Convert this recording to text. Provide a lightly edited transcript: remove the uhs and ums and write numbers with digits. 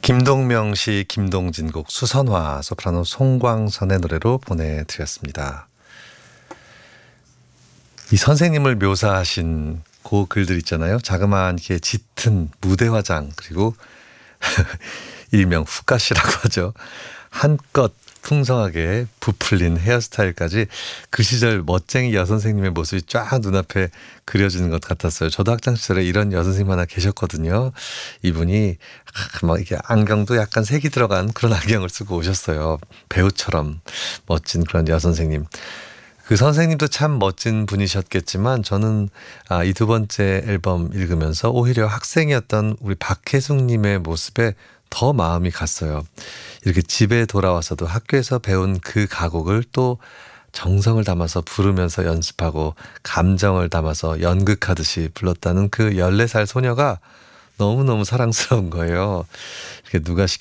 김동명 시 김동진 곡 수선화 소프라노 송광선의 노래로 보내드렸습니다. 이 선생님을 묘사하신 그 글들 있잖아요. 자그마하게 짙은 무대 화장 그리고 일명 후카시라고 하죠. 한껏 풍성하게 부풀린 헤어스타일까지 그 시절 멋쟁이 여선생님의 모습이 쫙 눈앞에 그려지는 것 같았어요. 저도 학창시절에 이런 여선생님 하나 계셨거든요. 이분이 막 이게 안경도 약간 색이 들어간 그런 안경을 쓰고 오셨어요. 배우처럼 멋진 그런 여선생님. 그 선생님도 참 멋진 분이셨겠지만 저는 이 두 번째 앨범 읽으면서 오히려 학생이었던 우리 박혜숙님의 모습에 더 마음이 갔어요. 이렇게 집에 돌아와서도 학교에서 배운 그 가곡을 또 정성을 담아서 부르면서 연습하고 감정을 담아서 연극하듯이 불렀다는 그 14살 소녀가 너무너무 사랑스러운 거예요. 이렇게 누가